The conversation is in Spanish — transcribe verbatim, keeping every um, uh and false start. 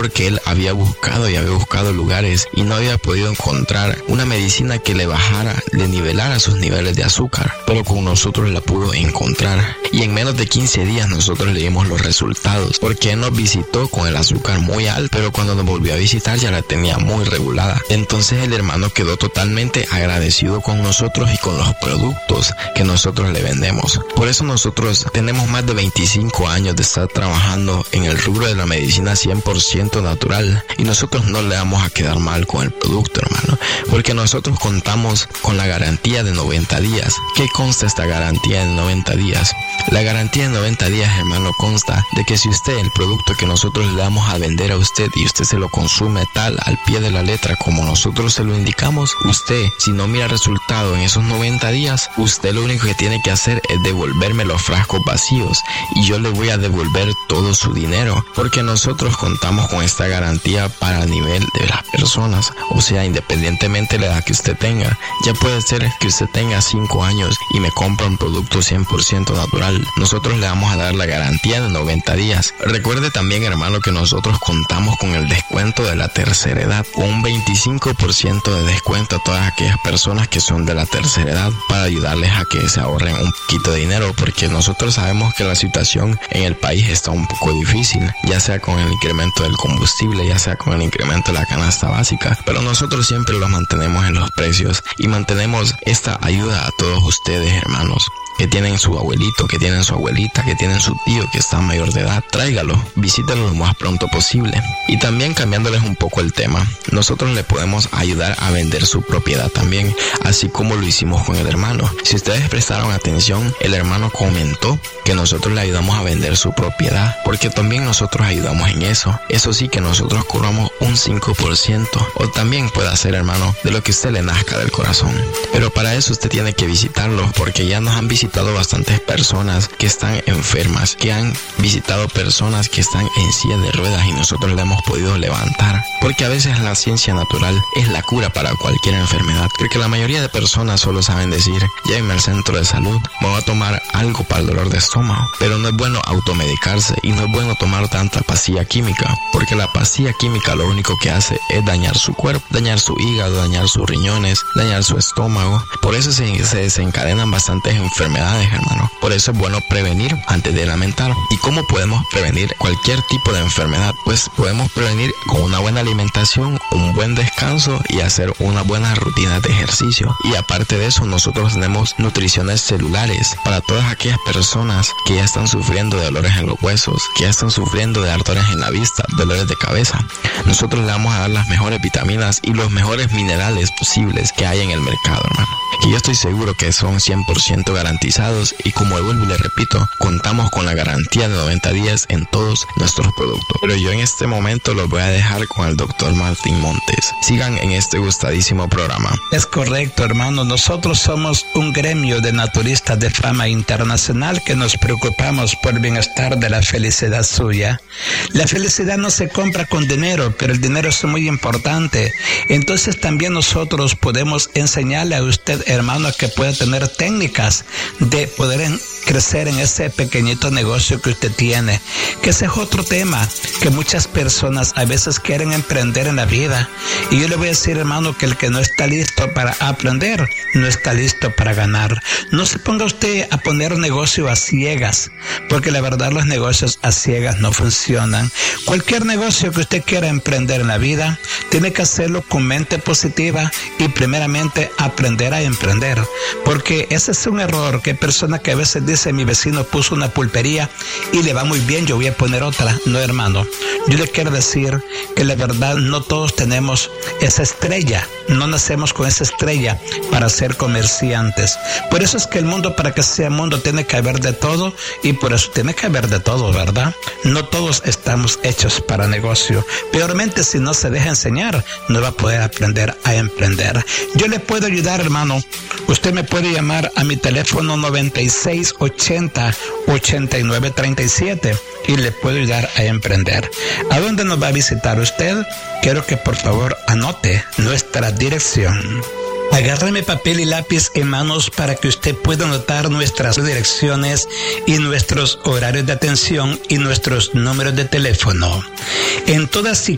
porque él había buscado y había buscado lugares y no había podido encontrar una medicina que le bajara, le nivelara sus niveles de azúcar, pero con nosotros la pudo encontrar. Y en menos de quince días nosotros le dimos los resultados, porque él nos visitó con el azúcar muy alto, pero cuando nos volvió a visitar ya la tenía muy regulada. Entonces el hermano quedó totalmente agradecido con nosotros y con los productos que nosotros le vendemos. Por eso nosotros tenemos más de veinticinco años de estar trabajando en el rubro de la medicina cien por ciento natural, y nosotros no le vamos a quedar mal con el producto, hermano, porque nosotros contamos con la garantía de noventa días. ¿Qué consta esta garantía de noventa días? La garantía de noventa días, hermano, consta de que si usted, el producto que nosotros le damos a vender a usted y usted se lo consume tal al pie de la letra como nosotros se lo indicamos, usted, si no mira resultado en esos noventa días, usted lo único que tiene que hacer es devolverme los frascos vacíos y yo le voy a devolver todo su dinero, porque nosotros contamos con esta garantía para el nivel de las personas. O sea, independientemente de la edad que usted tenga, ya puede ser que usted tenga cinco años y me compra un producto cien por ciento natural, nosotros le vamos a dar la garantía de noventa días. Recuerde también, hermano, que nosotros contamos con el descuento de la tercera edad, con un veinticinco por ciento de descuento a todas aquellas personas que son de la tercera edad, para ayudarles a que se ahorren un poquito de dinero, porque nosotros sabemos que la situación en el país está un poco difícil, ya sea con el incremento del combustible, ya sea con el incremento de la canasta básica, pero nosotros siempre los mantenemos en los precios y mantenemos esta ayuda a todos ustedes, hermanos, que tienen su abuelito, que tienen su abuelita, que tienen su tío que está mayor de edad. Tráigalo, visítalo lo más pronto posible. Y también, cambiándoles un poco el tema, nosotros le podemos ayudar a vender su propiedad también, así como lo hicimos con el hermano. Si ustedes prestaron atención, el hermano comentó que nosotros le ayudamos a vender su propiedad, porque también nosotros ayudamos en eso. Eso sí, que nosotros cobramos un cinco por ciento, o también puede hacer, hermano, de lo que usted le nazca del corazón. Pero para eso usted tiene que visitarlo, porque ya nos han visitado bastantes personas que están enfermas, que han visitado personas que están en silla de ruedas y nosotros le hemos podido levantar, porque a veces la ciencia natural es la cura para cualquier enfermedad, porque la mayoría de personas solo saben decir: llévenme al centro de salud, me voy a tomar algo para el dolor de estómago. Pero no es bueno automedicarse y no es bueno tomar tanta pastilla química, porque la pastilla química lo único que hace es dañar su cuerpo, dañar su hígado, dañar sus riñones, dañar su estómago. Por eso se, se desencadenan bastantes enfermedades, hermano. Por eso es bueno prevenir antes de lamentar. ¿Y cómo podemos prevenir cualquier tipo de enfermedad? Pues podemos prevenir con una buena alimentación, un buen descanso y hacer una buena rutina de ejercicio. Y aparte de eso, nosotros tenemos nutriciones celulares para todas aquellas personas que ya están sufriendo de dolores en los huesos, que ya están sufriendo de ardores en la vista, dolores de cabeza. Nosotros le vamos a dar las mejores vitaminas y los mejores minerales posibles que hay en el mercado, hermano, que yo estoy seguro que son cien por ciento garantizados, y como vuelvo y le repito, contamos con la garantía de noventa días en todos nuestros productos. Pero yo en este momento los voy a dejar con el doctor Martín Montes. Sigan en este gustadísimo programa. Es correcto, hermano. Nosotros somos un gremio de naturistas de fama internacional que nos preocupamos por el bienestar de la felicidad suya. La felicidad no se compra con dinero, pero el dinero es muy importante. Entonces también nosotros podemos enseñarle a usted, hermano, que puede tener técnicas de poder en, crecer en ese pequeñito negocio que usted tiene, que ese es otro tema, que muchas personas a veces quieren emprender en la vida, y yo le voy a decir, hermano, que el que no está listo para aprender, no está listo para ganar. No se ponga usted a poner un negocio a ciegas, porque la verdad los negocios a ciegas no funcionan. Cualquier negocio que usted quiera emprender en la vida, tiene que hacerlo con mente positiva y primeramente aprender a emprender, porque ese es un error, que hay personas que a veces dicen: mi vecino puso una pulpería y le va muy bien, yo voy a poner otra. No, hermano, yo le quiero decir que la verdad no todos tenemos esa estrella, no nacemos con esa estrella para ser comerciantes. Por eso es que el mundo, para que sea mundo, tiene que haber de todo, y por eso tiene que haber de todo, ¿verdad? No todos estamos hechos para negocio. Peormente, si no se deja enseñar, no va a poder aprender a emprender. Yo le puedo ayudar, hermano. Usted me puede llamar a mi teléfono noventa y seis ochenta ochenta y nueve treinta y siete y le puedo ayudar a emprender. ¿A dónde nos va a visitar usted? Quiero que por favor anote nuestra dirección. Agárreme papel y lápiz en manos para que usted pueda anotar nuestras direcciones y nuestros horarios de atención y nuestros números de teléfono. En todas